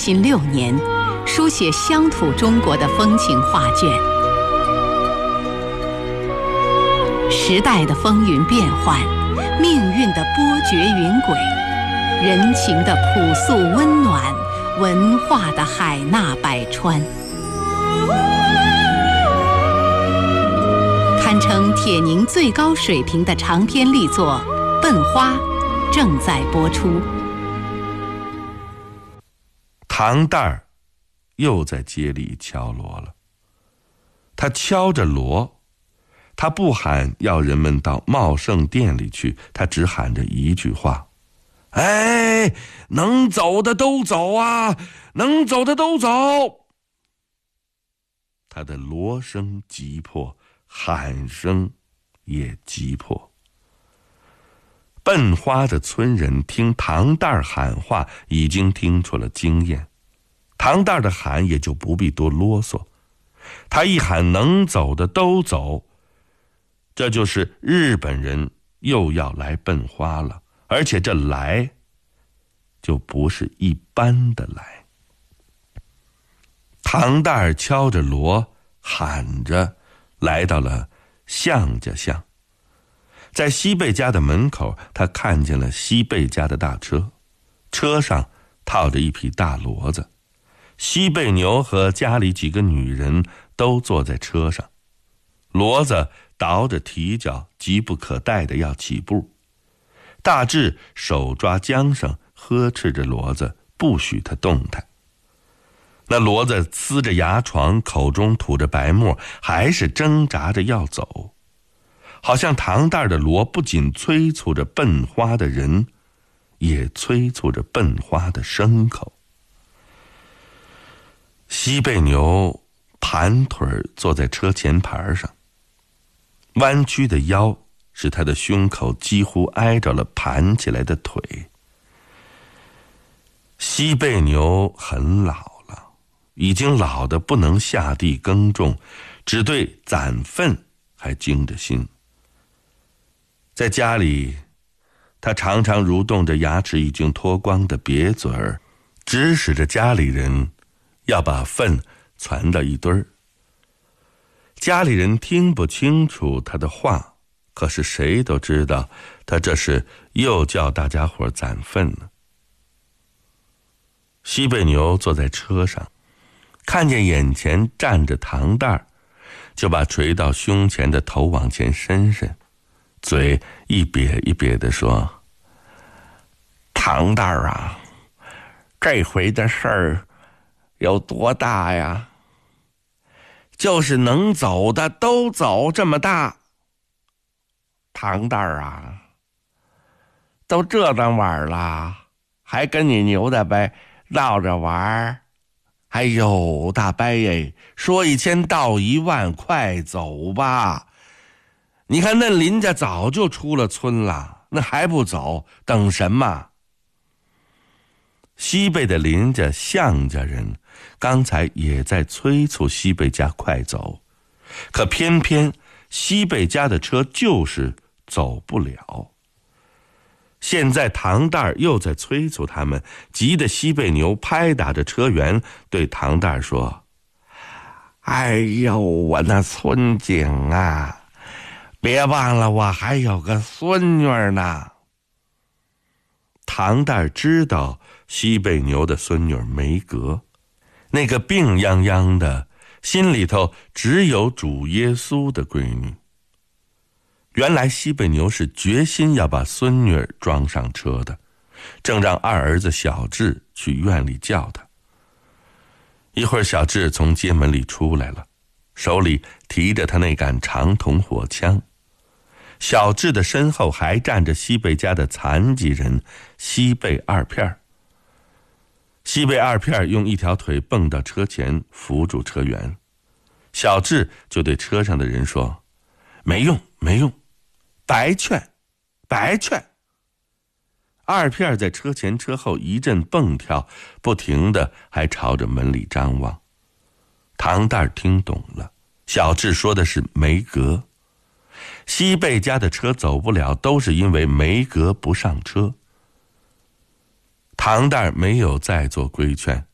新6年，书写乡土中国的风情画卷。时代的风云变幻，命运的波谲云轨，人情的朴素温暖，文化的海纳百川。堪称铁凝最高水平的长篇力作《笨花》正在播出。 唐代儿又在街里敲锣了，他敲着锣，他不喊要人们到茂盛店里去，他只喊着一句话：哎，能走的都走啊，能走的都走。他的锣声急迫，喊声也急迫。笨花的村人听唐代儿喊话，已经听出了经验，唐代儿的喊也就不必多啰嗦。他一喊能走的都走，这就是日本人又要来笨花了，而且这来就不是一般的来。唐代儿敲着锣喊着来到了向家巷，在西贝家的门口，他看见了西贝家的大车，车上套着一匹大骡子，西贝牛和家里几个女人都坐在车上，骡子倒着蹄脚，急不可待的要起步。大志手抓缰绳，呵斥着骡子，不许它动弹。那骡子呲着牙床，口中吐着白沫，还是挣扎着要走。好像唐代的锣不仅催促着笨花的人，也催促着笨花的牲口。西贝牛盘腿坐在车前排上，弯曲的腰使他的胸口几乎挨着了盘起来的腿。西贝牛很老了，已经老得不能下地耕种，只对攒粪还精着心。在家里，他常常蠕动着牙齿已经脱光的瘪嘴儿，指使着家里人要把粪攒到一堆儿。家里人听不清楚他的话，可是谁都知道他这是又叫大家伙攒粪呢。西贝牛坐在车上，看见眼前站着唐代儿，就把垂到胸前的头往前伸伸，嘴一瘪一瘪地说：唐代儿啊，这回的事儿有多大呀？就是能走的都走这么大。唐代儿啊，都这当晚了，还跟你牛大伯闹着玩儿。哎呦，大伯耶，说1000道10000，快走吧！你看那邻家早就出了村了，那还不走，等什么？西贝的邻家向家人刚才也在催促西贝家快走，可偏偏西贝家的车就是走不了。现在唐代儿又在催促他们，急得西贝牛拍打着车辕，对唐代儿说：哎呦，我那村井啊，别忘了我还有个孙女呢。唐代儿知道西贝牛的孙女梅格，那个病殃殃的，心里头只有主耶稣的闺女。原来西贝牛是决心要把孙女儿装上车的，正让二儿子小智去院里叫他。一会儿小智从街门里出来了，手里提着他那杆长筒火枪。小智的身后还站着西贝家的残疾人西贝二片。西贝二片用一条腿蹦到车前，扶住车辕。小智就对车上的人说：没用，没用，白劝，白劝。二片在车前车后一阵蹦跳，不停的还朝着门里张望。唐代儿听懂了，小智说的是梅格。西贝家的车走不了，都是因为梅格不上车。唐代儿没有再做规劝，